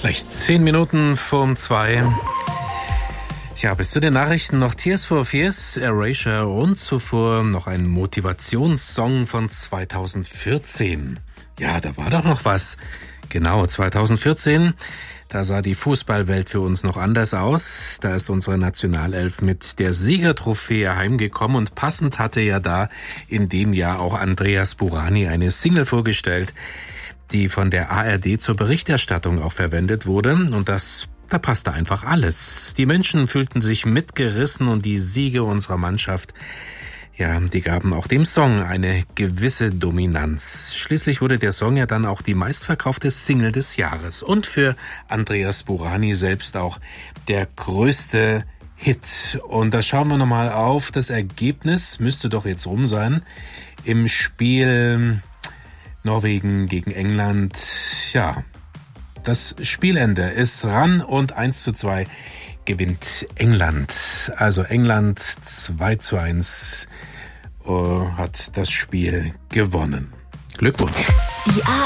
Gleich 10 Minuten vorm 2. Tja, bis zu den Nachrichten noch Tears for Fears, Erasure und zuvor noch ein Motivationssong von 2014. Ja, da war doch noch was. Genau, 2014. Da sah die Fußballwelt für uns noch anders aus. Da ist unsere Nationalelf mit der Siegertrophäe heimgekommen und passend hatte ja da in dem Jahr auch Andreas Burani eine Single vorgestellt, die von der ARD zur Berichterstattung auch verwendet wurde. Und da passte einfach alles. Die Menschen fühlten sich mitgerissen und die Siege unserer Mannschaft, ja, die gaben auch dem Song eine gewisse Dominanz. Schließlich wurde der Song ja dann auch die meistverkaufte Single des Jahres und für Andreas Burani selbst auch der größte Hit. Und da schauen wir nochmal auf. Das Ergebnis müsste doch jetzt rum sein. Im Spiel Norwegen gegen England, ja, das Spielende ist ran und 1:2 gewinnt England. Also England 2:1 hat das Spiel gewonnen. Glückwunsch.